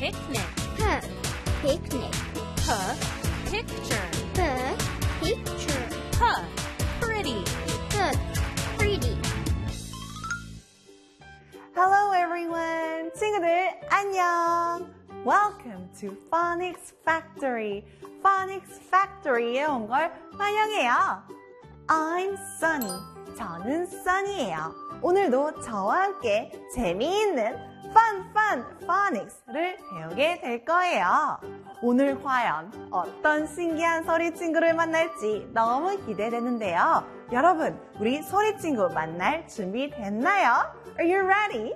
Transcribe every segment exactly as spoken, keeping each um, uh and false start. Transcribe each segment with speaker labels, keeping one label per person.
Speaker 1: picnic.
Speaker 2: P, picnic.
Speaker 1: P, picture.
Speaker 2: P, picture.
Speaker 1: P, pretty.
Speaker 2: P, pretty.
Speaker 3: Hello everyone! 친구들 안녕! Welcome to Phonics Factory. Phonics Factory에 온 걸 환영해요. I'm Sunny. 저는 Sunny예요. 오늘도 저와 함께 재미있는 Fun Fun Phonics를 배우게 될 거예요. 오늘 과연 어떤 신기한 소리 친구를 만날지 너무 기대되는데요. 여러분, 우리 소리 친구 만날 준비 됐나요? Are you ready?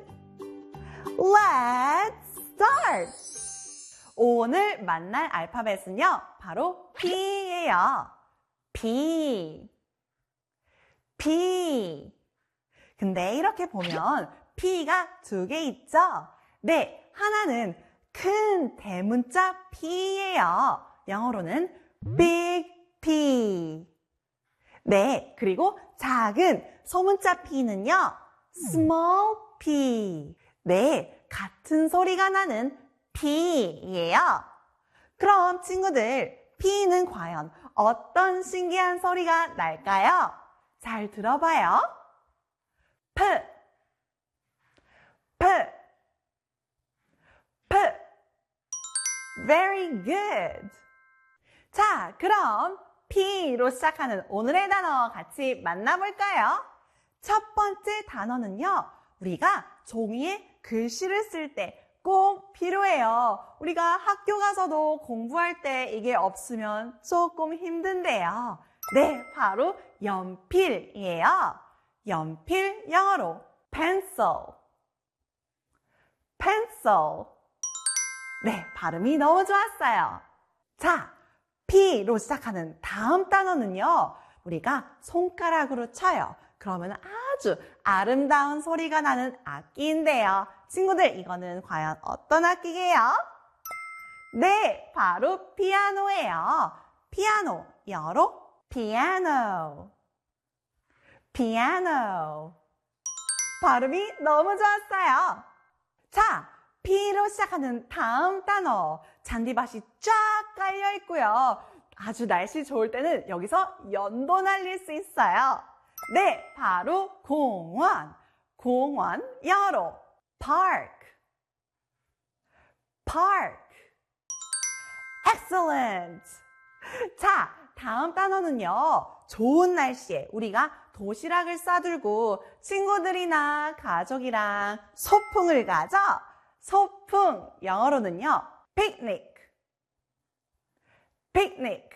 Speaker 3: Let's start! 오늘 만날 알파벳은요, 바로 P예요. P. P. 근데 이렇게 보면 P가 두 개 있죠? 네, 하나는 큰 대문자 P예요. 영어로는 Big P. 네, 그리고 작은 소문자 P는요, Small P. 네, 같은 소리가 나는 P예요. 그럼 친구들, P는 과연 어떤 신기한 소리가 날까요? 잘 들어봐요. P, P, P. Very good. 자, 그럼 P로 시작하는 오늘의 단어 같이 만나볼까요? 첫 번째 단어는요, 우리가 종이에 글씨를 쓸 때 꼭 필요해요. 우리가 학교 가서도 공부할 때 이게 없으면 조금 힘든데요. 네, 바로 연필이에요. 연필, 영어로 pencil. pencil. 네, 발음이 너무 좋았어요. 자, P로 시작하는 다음 단어는요, 우리가 손가락으로 쳐요. 그러면 아주 아름다운 소리가 나는 악기인데요. 친구들, 이거는 과연 어떤 악기게요? 네, 바로 피아노예요. 피아노, 영어로 piano. piano. 발음이 너무 좋았어요. 자, P로 시작하는 다음 단어, 잔디밭이 쫙 깔려 있고요. 아주 날씨 좋을 때는 여기서 연도 날릴 수 있어요. 네, 바로 공원. 공원, 영어로 park. park. excellent. 자, 다음 단어는요, 좋은 날씨에 우리가 도시락을 싸들고 친구들이나 가족이랑 소풍을 가죠? 소풍, 영어로는요, picnic. picnic.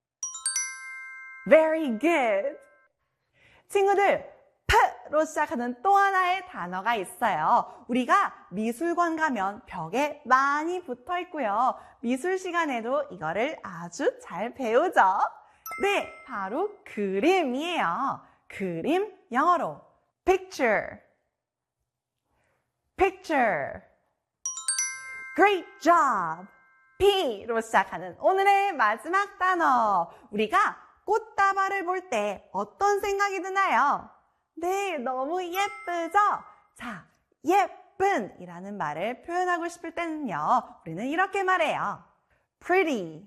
Speaker 3: Very good. 친구들, P로 시작하는 또 하나의 단어가 있어요. 우리가 미술관 가면 벽에 많이 붙어 있고요. 미술 시간에도 이거를 아주 잘 배우죠. 네, 바로 그림이에요. 그림, 영어로 picture. picture. Great job. P로 시작하는 오늘의 마지막 단어. 우리가 꽃다발을 볼 때 어떤 생각이 드나요? 네, 너무 예쁘죠? 자, 예쁜 이라는 말을 표현하고 싶을 때는요, 우리는 이렇게 말해요. pretty.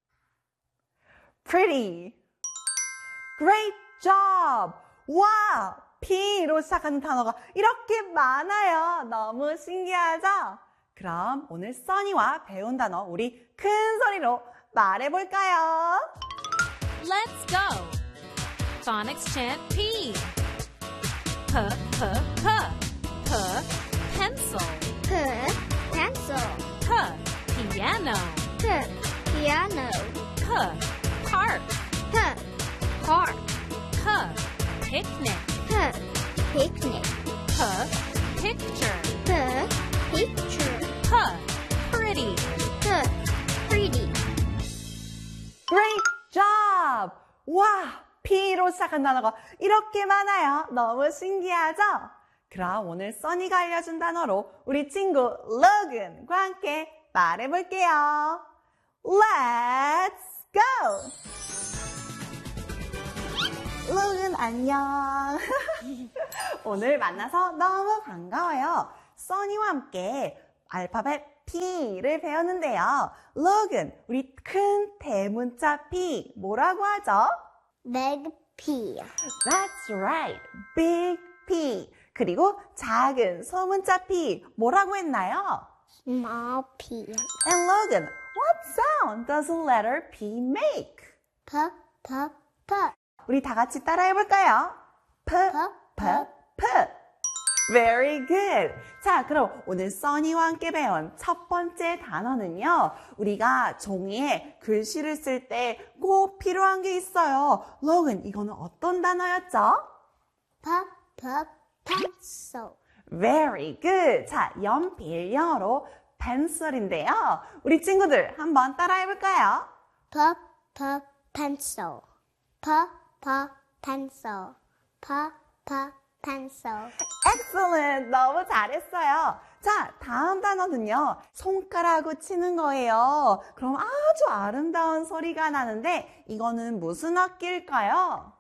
Speaker 3: pretty. Great job. 와, P로 시작하는 단어가 이렇게 많아요. 너무 신기하죠? 그럼 오늘 Sunny와 배운 단어 우리 큰 소리로 말해볼까요?
Speaker 1: Let's go. Phonics chant P. P, P, P. P, pencil.
Speaker 2: P, pencil.
Speaker 1: P, piano.
Speaker 2: P, piano.
Speaker 1: P, park.
Speaker 2: P, park.
Speaker 1: P, picnic.
Speaker 2: P, picnic.
Speaker 1: P, picture.
Speaker 2: P, picture.
Speaker 1: P, pretty.
Speaker 2: P, pretty.
Speaker 3: Great job! 와, P로 시작한 단어가 이렇게 많아요. 너무 신기하죠? 그럼 오늘 써니가 알려준 단어로 우리 친구 로근과 함께 말해볼게요. Let's go! 로근 안녕. 오늘 만나서 너무 반가워요. 써니와 함께 알파벳 P를 배웠는데요. Logan, 우리 큰 대문자 P 뭐라고 하죠?
Speaker 2: Big P.
Speaker 3: That's right, big P. 그리고 작은 소문자 P 뭐라고 했나요?
Speaker 2: Small P.
Speaker 3: And Logan, what sound does the letter P make?
Speaker 2: P, P, P.
Speaker 3: 우리 다 같이 따라해볼까요? P, P, P. Very good. 자, 그럼 오늘 써니와 함께 배운 첫 번째 단어는요. 우리가 종이에 글씨를 쓸 때 꼭 필요한 게 있어요. 로건, 이거는 어떤 단어였죠?
Speaker 2: P, P, pencil.
Speaker 3: Very good. 자, 연필, 영어로 pencil인데요. 우리 친구들 한번 따라해볼까요?
Speaker 2: P, P, pencil. P, P, pencil. P, P, pencil.
Speaker 3: Excellent! 너무 잘했어요. 자, 다음 단어는요. 손가락으로 치는 거예요. 그럼 아주 아름다운 소리가 나는데 이거는 무슨 악기일까요?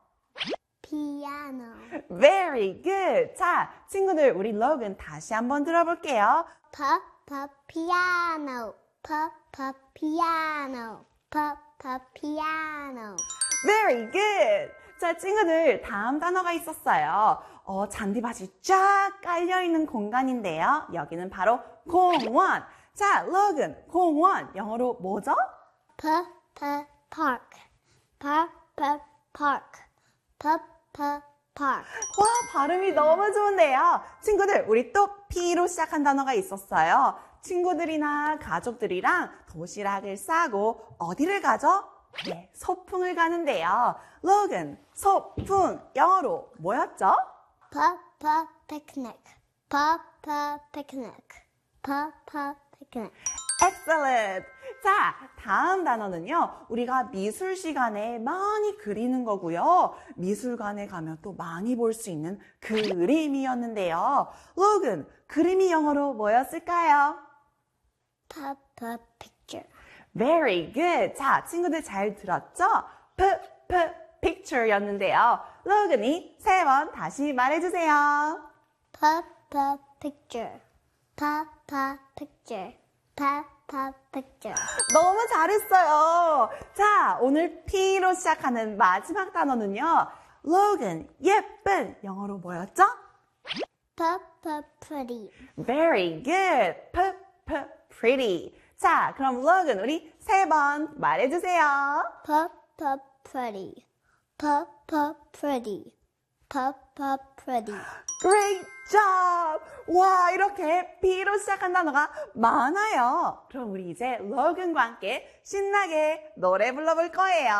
Speaker 2: Piano.
Speaker 3: Very good! 자, 친구들 우리 로건 다시 한번 들어볼게요.
Speaker 2: P, P, piano. P, P, piano. P, P, piano.
Speaker 3: Very good! 자, 친구들 다음 단어가 있었어요. 어, 잔디밭이 쫙 깔려있는 공간인데요. 여기는 바로 공원. 자, 로건, 공원 영어로 뭐죠?
Speaker 2: P, P, park. P, P, park. P, P, park.
Speaker 3: 와, 발음이 너무 좋은데요. 친구들, 우리 또 P로 시작한 단어가 있었어요. 친구들이나 가족들이랑 도시락을 싸고 어디를 가죠? 네, 소풍을 가는데요. 로건, 소풍, 영어로 뭐였죠?
Speaker 2: P, P, picnic. P, P, picnic. P, P, picnic.
Speaker 3: Excellent! 자, 다음 단어는요. 우리가 미술 시간에 많이 그리는 거고요. 미술관에 가면 또 많이 볼 수 있는 그림이었는데요. 로건, 그림이 영어로 뭐였을까요?
Speaker 2: P, P, picture.
Speaker 3: Very good. 자, 친구들 잘 들었죠? P, P, picture였는데요. 로건이 세 번 다시 말해주세요.
Speaker 2: P, P, picture. P, P, picture. P, P, picture.
Speaker 3: 너무 잘했어요. 자, 오늘 P로 시작하는 마지막 단어는요. 로건, 예쁜. 영어로 뭐였죠?
Speaker 2: P, P, pretty.
Speaker 3: Very good. P, P, pretty. 자, 그럼 로건 우리 세 번 말해주세요.
Speaker 2: P, P, pretty. P, P, pretty. P, P, pretty.
Speaker 3: Great job! 와, 이렇게 P로 시작한 단어가 많아요. 그럼 우리 이제 로건과 함께 신나게 노래 불러볼 거예요.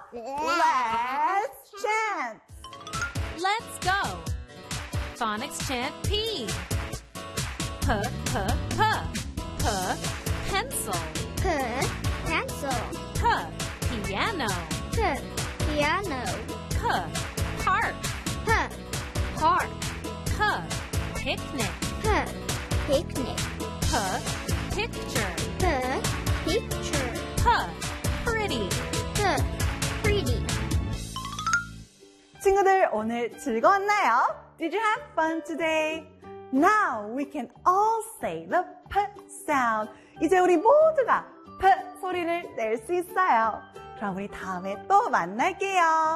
Speaker 3: Let's chant!
Speaker 1: Let's go. Phonics chant P. P, P, P. P, pencil.
Speaker 2: P, pencil.
Speaker 1: P, piano.
Speaker 2: P, piano.
Speaker 1: P, park.
Speaker 2: P, park.
Speaker 1: P, picnic.
Speaker 2: P, picnic.
Speaker 1: P, picture.
Speaker 2: P, picture.
Speaker 1: P, pretty.
Speaker 2: P, pretty.
Speaker 3: 친구들 오늘 즐거웠나요? Did you have fun today? Now we can all say the P sound. 이제 우리 모두가 P 소리를 낼 수 있어요. 그럼 우리 다음에 또 만날게요.